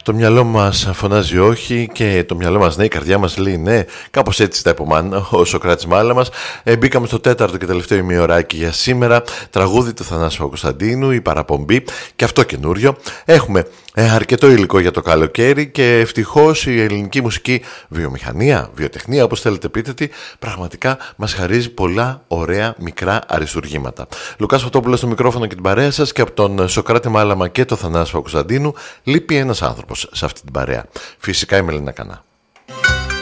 Το μυαλό μας φωνάζει όχι και το μυαλό μας ναι, η καρδιά μας λέει ναι. Κάπως έτσι τα υπομάνα ο Σωκράτης Μάλαμας. Μπήκαμε στο τέταρτο και τελευταίο ημιωράκι για σήμερα. Τραγούδι του Θανάση Παπακοσταντίνου, η παραπομπή και αυτό καινούριο. Έχουμε αρκετό υλικό για το καλοκαίρι και ευτυχώς η ελληνική μουσική βιομηχανία, βιοτεχνία, όπως θέλετε πείτε τη, πραγματικά μας χαρίζει πολλά ωραία μικρά αριστουργήματα. Λουκάς Φωτόπουλος στο μικρόφωνο και την παρέα σας, και από τον Σωκράτη Μάλαμα και τον Θανάση Παπακοσταντίνου λείπει ένας άνθρωπος σε αυτή την παρέα. Φυσικά η Μελίνα Κανά.